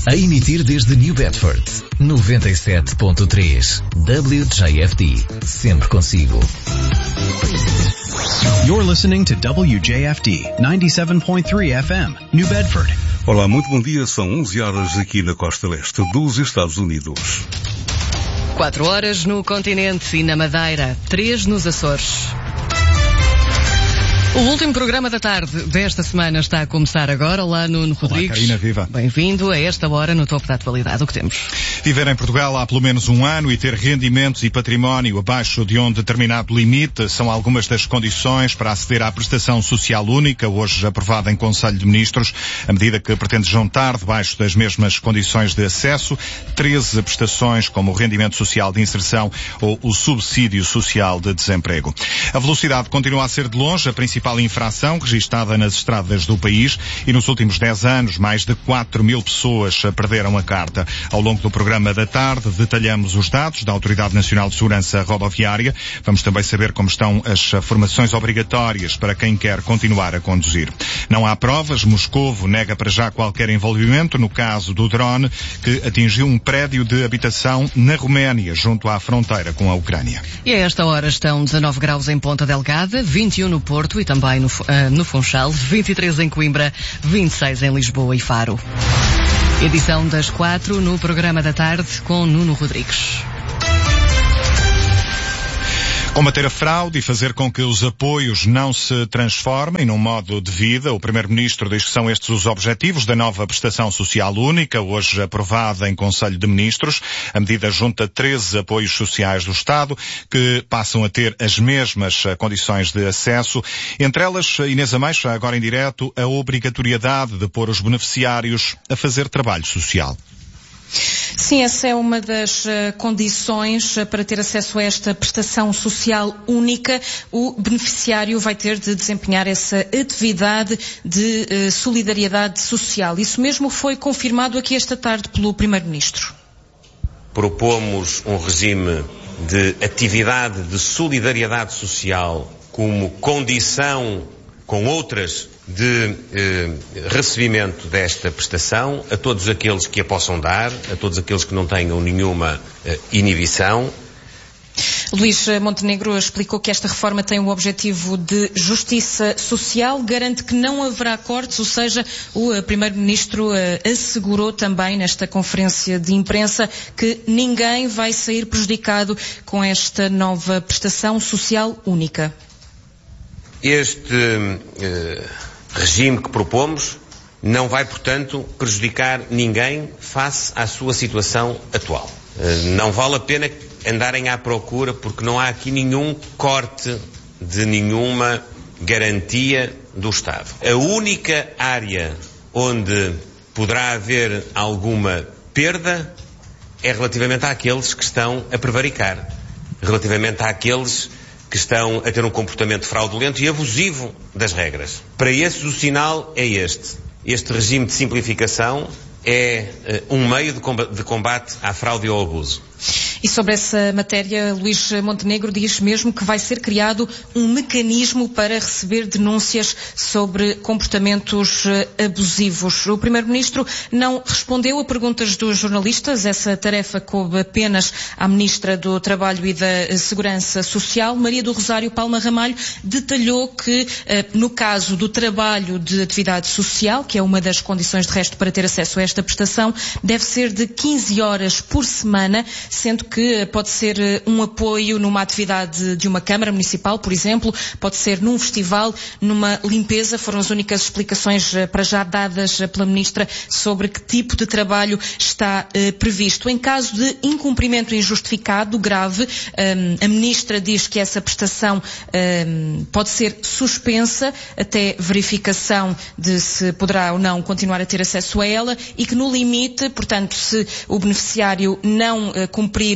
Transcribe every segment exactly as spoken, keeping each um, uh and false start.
A emitir desde New Bedford, noventa e sete ponto três. W J F D. Sempre consigo. You're listening to W J F D ninety-seven point three F M, New Bedford. Olá, muito bom dia. São onze horas aqui na costa leste dos Estados Unidos. quatro horas no continente e na Madeira, três nos Açores. O último programa da tarde desta semana está a começar agora. Olá, Nuno Rodrigues. Olá, Karina, viva. Bem-vindo a esta hora no topo da atualidade. O que temos? Viver em Portugal há pelo menos um ano e ter rendimentos e património abaixo de um determinado limite são algumas das condições para aceder à prestação social única, hoje aprovada em Conselho de Ministros. A medida que pretende juntar, debaixo das mesmas condições de acesso, treze prestações como o rendimento social de inserção ou o subsídio social de desemprego. A velocidade continua a ser de longe a principal infração registada nas estradas do país e nos últimos dez anos mais de quatro mil pessoas perderam a carta. Ao longo do programa da tarde detalhamos os dados da Autoridade Nacional de Segurança Rodoviária. Vamos também saber como estão as formações obrigatórias para quem quer continuar a conduzir. Não há provas. Moscovo nega para já qualquer envolvimento no caso do drone que atingiu um prédio de habitação na Roménia, junto à fronteira com a Ucrânia. E a esta hora estão dezanove graus em Ponta Delgada, vinte e um no Porto e também no, uh, no Funchal, vinte e três em Coimbra, vinte e seis em Lisboa e Faro. Edição das quatro no programa da tarde com Nuno Rodrigues. Combater a fraude e fazer com que os apoios não se transformem num modo de vida. O Primeiro-Ministro diz que são estes os objetivos da nova prestação social única, hoje aprovada em Conselho de Ministros. A medida junta treze apoios sociais do Estado, que passam a ter as mesmas condições de acesso. Entre elas, Inês Ameixa, agora em direto, a obrigatoriedade de pôr os beneficiários a fazer trabalho social. Sim, essa é uma das uh, condições uh, para ter acesso a esta prestação social única. O beneficiário vai ter de desempenhar essa atividade de uh, solidariedade social. Isso mesmo foi confirmado aqui esta tarde pelo Primeiro-Ministro. Propomos um regime de atividade de solidariedade social como condição com outras de eh, recebimento desta prestação a todos aqueles que a possam dar, a todos aqueles que não tenham nenhuma eh, inibição. Luís Montenegro explicou que esta reforma tem o objetivo de justiça social, garante que não haverá cortes, ou seja, o Primeiro-Ministro assegurou também nesta conferência de imprensa que ninguém vai sair prejudicado com esta nova prestação social única. Este eh, regime que propomos não vai, portanto, prejudicar ninguém face à sua situação atual. Eh, não vale a pena andarem à procura, porque não há aqui nenhum corte de nenhuma garantia do Estado. A única área onde poderá haver alguma perda é relativamente àqueles que estão a prevaricar, relativamente àqueles que estão a ter um comportamento fraudulento e abusivo das regras. Para esses o sinal é este. Este regime de simplificação é uh, um meio de combate à fraude e ao abuso. E sobre essa matéria, Luís Montenegro diz mesmo que vai ser criado um mecanismo para receber denúncias sobre comportamentos abusivos. O Primeiro-Ministro não respondeu a perguntas dos jornalistas. Essa tarefa coube apenas à Ministra do Trabalho e da Segurança Social. Maria do Rosário Palma Ramalho detalhou que, no caso do trabalho de atividade social, que é uma das condições de resto para ter acesso a esta prestação, deve ser de quinze horas por semana, sendo que pode ser um apoio numa atividade de uma Câmara Municipal, por exemplo, pode ser num festival, numa limpeza. Foram as únicas explicações para já dadas pela Ministra sobre que tipo de trabalho está eh, previsto. Em caso de incumprimento injustificado, grave, um, a Ministra diz que essa prestação um, pode ser suspensa até verificação de se poderá ou não continuar a ter acesso a ela e que no limite, portanto, se o beneficiário não uh, cumprir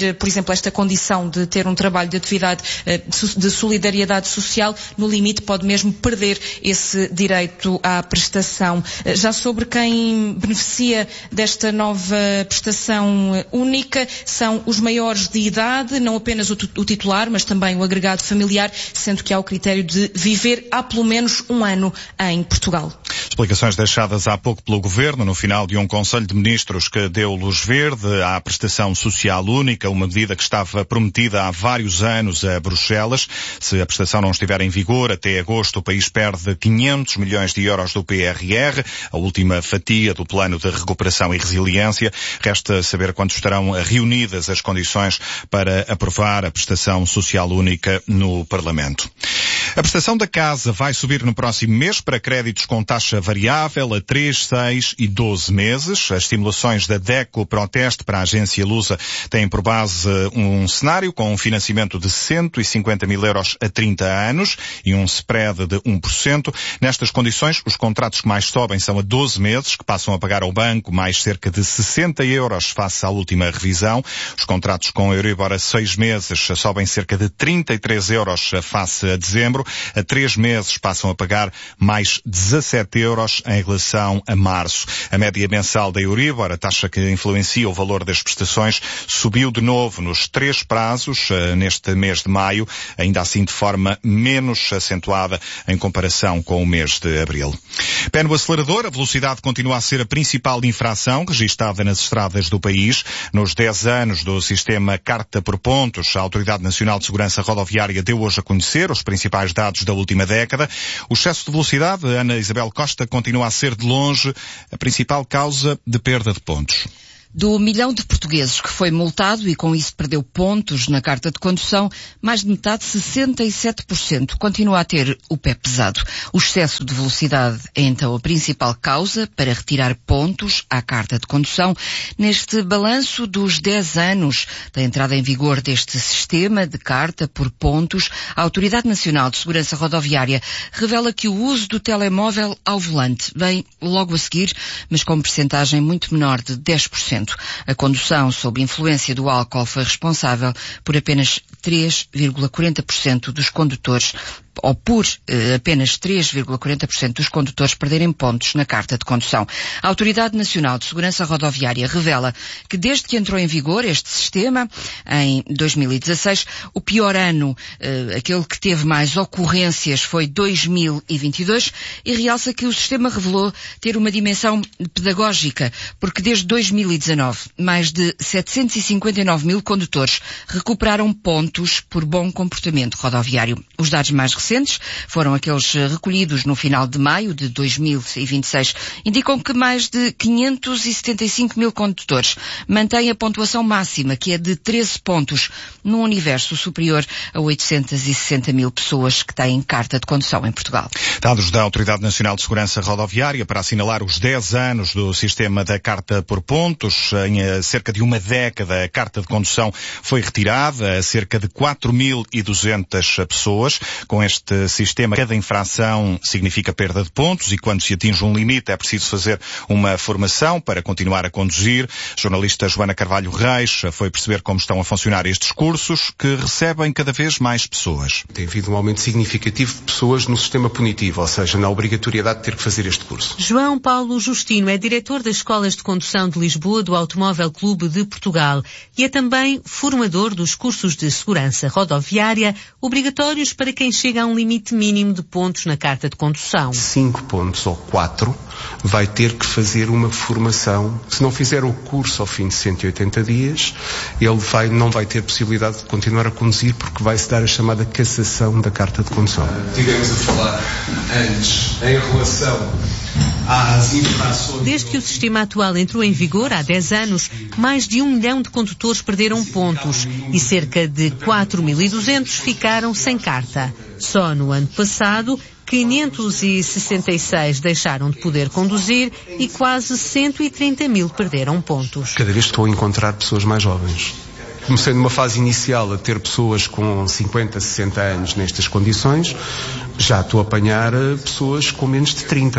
adquirir, por exemplo, esta condição de ter um trabalho de atividade de solidariedade social, no limite pode mesmo perder esse direito à prestação. Já sobre quem beneficia desta nova prestação única, são os maiores de idade, não apenas o titular, mas também o agregado familiar, sendo que há o critério de viver há pelo menos um ano em Portugal. Explicações deixadas há pouco pelo Governo no final de um Conselho de Ministros que deu luz verde à prestação social única, uma medida que estava prometida há vários anos a Bruxelas. Se a prestação não estiver em vigor até agosto, o país perde quinhentos milhões de euros do P R R, a última fatia do Plano de Recuperação e Resiliência. Resta saber quando estarão reunidas as condições para aprovar a prestação social única no Parlamento. A prestação da casa vai subir no próximo mês para créditos com taxa variável a três, seis e doze meses. As simulações da DECO Proteste para a agência Lusa têm por base um cenário com um financiamento de cento e cinquenta mil euros a trinta anos e um spread de um por cento. Nestas condições, os contratos que mais sobem são a doze meses, que passam a pagar ao banco mais cerca de sessenta euros face à última revisão. Os contratos com Euribor a seis meses sobem cerca de trinta e três euros face a dezembro. A três meses passam a pagar mais dezassete euros em relação a março. A média mensal da Euribor, a taxa que influencia o valor das prestações, subiu de novo nos três prazos neste mês de maio, ainda assim de forma menos acentuada em comparação com o mês de abril. Pé no acelerador, a velocidade continua a ser a principal infração registada nas estradas do país. Nos dez anos do sistema Carta por Pontos, a Autoridade Nacional de Segurança Rodoviária deu hoje a conhecer os principais dados da última década. O excesso de velocidade, Ana Isabel Costa, continua a ser de longe a principal causa de perda de pontos. Do milhão de portugueses que foi multado e com isso perdeu pontos na carta de condução, mais de metade, sessenta e sete por cento, continua a ter o pé pesado. O excesso de velocidade é então a principal causa para retirar pontos à carta de condução. Neste balanço dos dez anos da entrada em vigor deste sistema de carta por pontos, a Autoridade Nacional de Segurança Rodoviária revela que o uso do telemóvel ao volante vem logo a seguir, mas com percentagem muito menor de dez por cento. A condução sob influência do álcool foi responsável por apenas três vírgula quarenta por cento dos condutores, ou por eh, apenas três vírgula quarenta por cento dos condutores perderem pontos na carta de condução. A Autoridade Nacional de Segurança Rodoviária revela que desde que entrou em vigor este sistema, em dois mil e dezasseis, o pior ano, eh, aquele que teve mais ocorrências, foi dois mil e vinte e dois, e realça que o sistema revelou ter uma dimensão pedagógica, porque desde dois mil e dezanove, mais de setecentos e cinquenta e nove mil condutores recuperaram pontos por bom comportamento rodoviário. Os dados mais recentes foram aqueles recolhidos no final de maio de dois mil e vinte e seis. Indicam que mais de quinhentos e setenta e cinco mil condutores mantêm a pontuação máxima, que é de treze pontos, num universo superior a oitocentos e sessenta mil pessoas que têm carta de condução em Portugal. Dados da Autoridade Nacional de Segurança Rodoviária para assinalar os dez anos do sistema da carta por pontos. Em cerca de uma década, a carta de condução foi retirada a cerca de quatro mil e duzentas pessoas. Com este sistema, cada infração significa perda de pontos e quando se atinge um limite é preciso fazer uma formação para continuar a conduzir. A jornalista Joana Carvalho Reis foi perceber como estão a funcionar estes cursos, que recebem cada vez mais pessoas. Tem havido um aumento significativo de pessoas no sistema punitivo, ou seja, na obrigatoriedade de ter que fazer este curso. João Paulo Justino é diretor das Escolas de Condução de Lisboa do Automóvel Clube de Portugal e é também formador dos cursos de segurança rodoviária obrigatórios para quem chega a um limite mínimo de pontos na carta de condução. Cinco pontos ou quatro vai ter que fazer uma formação. Se não fizer o curso ao fim de cento e oitenta dias, ele vai, não vai ter possibilidade de continuar a conduzir porque vai-se dar a chamada cassação da carta de condução. Tivemos a falar antes em relação às infrações. Desde que o sistema atual entrou em vigor há dez anos, mais de um milhão de condutores perderam pontos e cerca de quatro mil e duzentos ficaram sem carta. Só no ano passado, quinhentos e sessenta e seis deixaram de poder conduzir e quase cento e trinta mil perderam pontos. Cada vez estou a encontrar pessoas mais jovens. Comecei numa fase inicial a ter pessoas com cinquenta, sessenta anos nestas condições, já estou a apanhar pessoas com menos de trinta.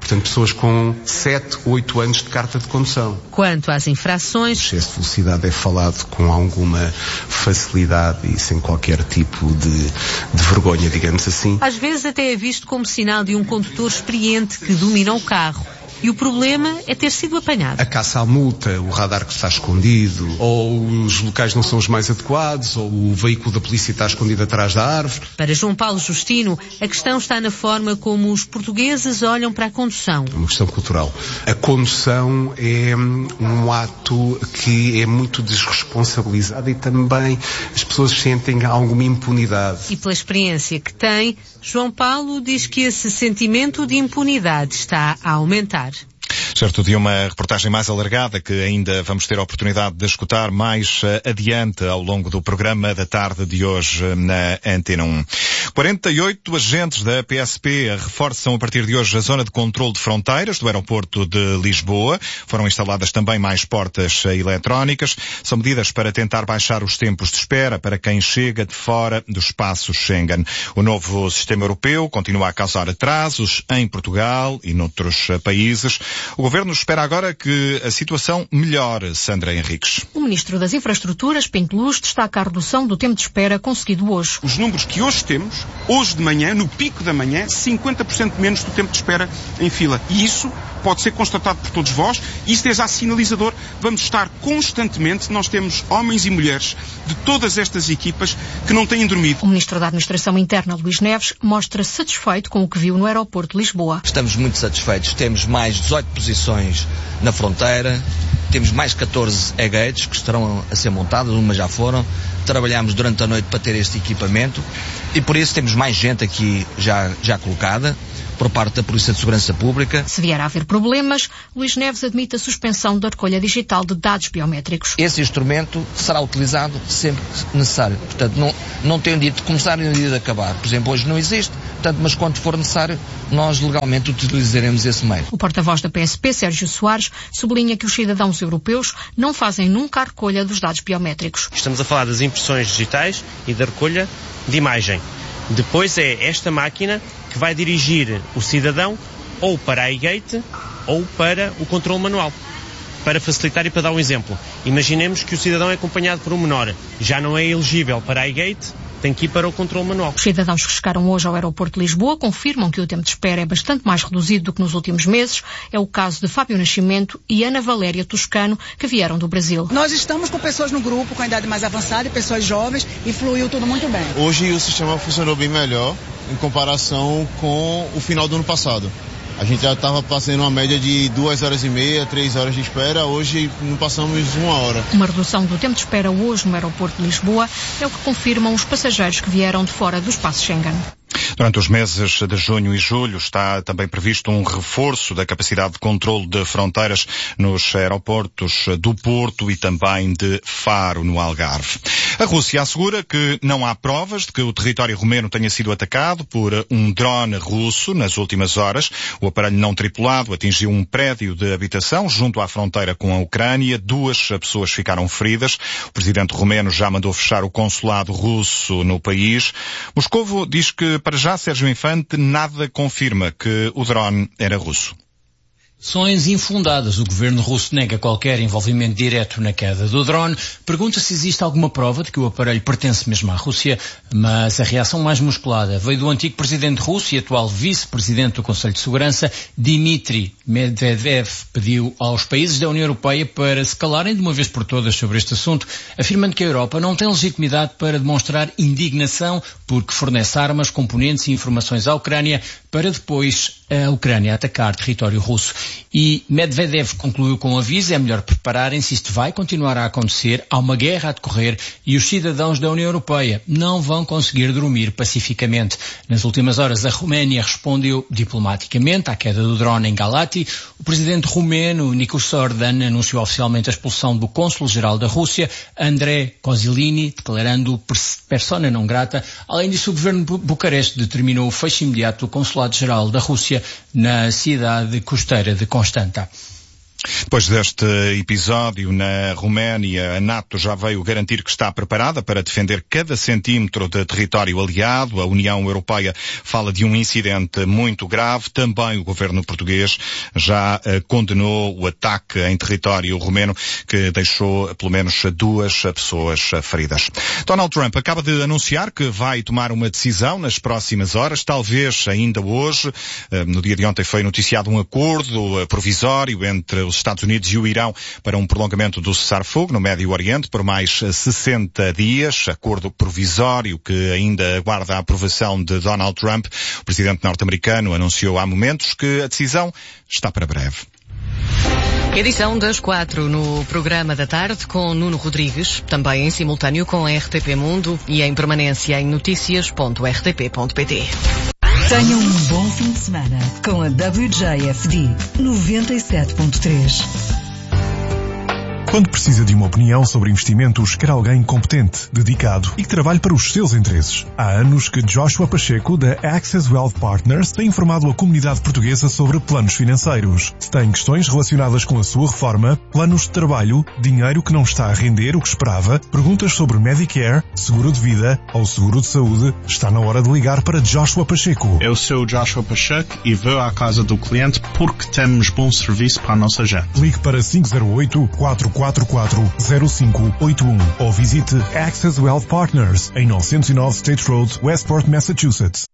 Portanto, pessoas com sete, oito anos de carta de condução. Quanto às infrações... O excesso de velocidade é falado com alguma facilidade e sem qualquer tipo de, de vergonha, digamos assim. Às vezes até é visto como sinal de um condutor experiente que domina o carro. E o problema é ter sido apanhado. A caça à multa, o radar que está escondido, ou os locais não são os mais adequados, ou o veículo da polícia está escondido atrás da árvore. Para João Paulo Justino, a questão está na forma como os portugueses olham para a condução. É uma questão cultural. A condução é um ato que é muito desresponsabilizado e também as pessoas sentem alguma impunidade. E pela experiência que tem, João Paulo diz que esse sentimento de impunidade está a aumentar. Certo, de uma reportagem mais alargada que ainda vamos ter a oportunidade de escutar mais uh, adiante ao longo do programa da tarde de hoje uh, na Antena um. quarenta e oito agentes da P S P reforçam a partir de hoje a zona de controle de fronteiras do aeroporto de Lisboa. Foram instaladas também mais portas uh, eletrónicas. São medidas para tentar baixar os tempos de espera para quem chega de fora do espaço Schengen. O novo sistema europeu continua a causar atrasos em Portugal e noutros uh, países. O Governo espera agora que a situação melhore, Sandra Henriques. O Ministro das Infraestruturas, Pinto Luz, destaca a redução do tempo de espera conseguido hoje. Os números que hoje temos, hoje de manhã, no pico da manhã, cinquenta por cento menos do tempo de espera em fila. E isso pode ser constatado por todos vós, e isto é já sinalizador. Vamos estar constantemente, nós temos homens e mulheres de todas estas equipas que não têm dormido. O Ministro da Administração Interna, Luís Neves, mostra satisfeito com o que viu no aeroporto de Lisboa. Estamos muito satisfeitos. Temos mais dezoito posições na fronteira, temos mais catorze e-gates que estarão a ser montadas, umas já foram. Trabalhamos durante a noite para ter este equipamento e por isso temos mais gente aqui já, já colocada por parte da Polícia de Segurança Pública. Se vier a haver problemas, Luís Neves admite a suspensão da recolha digital de dados biométricos. Esse instrumento será utilizado sempre que necessário. Portanto, não, não tem um dia de começar e um dia de acabar. Por exemplo, hoje não existe, portanto, mas quando for necessário, nós legalmente utilizaremos esse meio. O porta-voz da P S P, Sérgio Soares, sublinha que os cidadãos europeus não fazem nunca a recolha dos dados biométricos. Estamos a falar das impressões digitais e da recolha de imagem. Depois é esta máquina que vai dirigir o cidadão ou para a e-gate ou para o controle manual. Para facilitar e para dar um exemplo, imaginemos que o cidadão é acompanhado por um menor, já não é elegível para a e-gate, tem que ir para o controle manual. Os cidadãos que chegaram hoje ao aeroporto de Lisboa confirmam que o tempo de espera é bastante mais reduzido do que nos últimos meses. É o caso de Fábio Nascimento e Ana Valéria Toscano, que vieram do Brasil. Nós estamos com pessoas no grupo com a idade mais avançada e pessoas jovens e fluiu tudo muito bem. Hoje o sistema funcionou bem melhor em comparação com o final do ano passado. A gente já estava passando uma média de duas horas e meia, três horas de espera. Hoje não passamos uma hora. Uma redução do tempo de espera hoje no aeroporto de Lisboa é o que confirmam os passageiros que vieram de fora do espaço Schengen. Durante os meses de junho e julho está também previsto um reforço da capacidade de controle de fronteiras nos aeroportos do Porto e também de Faro, no Algarve. A Rússia assegura que não há provas de que o território romeno tenha sido atacado por um drone russo nas últimas horas. O aparelho não tripulado atingiu um prédio de habitação junto à fronteira com a Ucrânia. Duas pessoas ficaram feridas. O presidente romeno já mandou fechar o consulado russo no país. Moscovo diz que, para já, Sérgio Infante, nada confirma que o drone era russo. Acusações infundadas. O governo russo nega qualquer envolvimento direto na queda do drone. Pergunta se existe alguma prova de que o aparelho pertence mesmo à Rússia, mas a reação mais musculada veio do antigo presidente russo e atual vice-presidente do Conselho de Segurança, Dmitry Medvedev. Pediu aos países da União Europeia para se calarem de uma vez por todas sobre este assunto, afirmando que a Europa não tem legitimidade para demonstrar indignação porque fornece armas, componentes e informações à Ucrânia para depois a Ucrânia atacar território russo. E Medvedev concluiu com um aviso: é melhor prepararem-se, isto vai continuar a acontecer, há uma guerra a decorrer e os cidadãos da União Europeia não vão conseguir dormir pacificamente. Nas últimas horas, a Roménia respondeu diplomaticamente à queda do drone em Galati. O presidente romeno, Nicu Orban, anunciou oficialmente a expulsão do cônsul-geral da Rússia, André Kozilini, declarando persona não grata. Além disso, o governo de Bucareste determinou o fecho imediato do consulado-geral da Rússia na cidade costeira de Constanta. Depois deste episódio na Roménia, a NATO já veio garantir que está preparada para defender cada centímetro de território aliado. A União Europeia fala de um incidente muito grave. Também o governo português já uh, condenou o ataque em território romeno, que deixou pelo menos duas pessoas feridas. Donald Trump acaba de anunciar que vai tomar uma decisão nas próximas horas, talvez ainda hoje. Uh, no dia de ontem foi noticiado um acordo uh, provisório entre os Estados Unidos e o Irão para um prolongamento do cessar-fogo no Médio Oriente por mais sessenta dias, acordo provisório que ainda aguarda a aprovação de Donald Trump. O presidente norte-americano anunciou há momentos que a decisão está para breve. Edição das quatro no programa da tarde com Nuno Rodrigues, também em simultâneo com a R T P Mundo e em permanência em notícias ponto r t p ponto p t. Tenham um bom fim de semana com a W J F D noventa e sete ponto três. Quando precisa de uma opinião sobre investimentos, quer alguém competente, dedicado e que trabalhe para os seus interesses. Há anos que Joshua Pacheco, da Access Wealth Partners, tem informado a comunidade portuguesa sobre planos financeiros. Se tem questões relacionadas com a sua reforma, planos de trabalho, dinheiro que não está a render o que esperava, perguntas sobre Medicare, seguro de vida ou seguro de saúde, está na hora de ligar para Joshua Pacheco. Eu sou Joshua Pacheco e vou à casa do cliente porque temos bom serviço para a nossa gente. Ligue para cinco zero oito, quatro quatro quatro, zero cinco oito um ou visite Access Wealth Partners em novecentos e nove State Road, Westport, Massachusetts.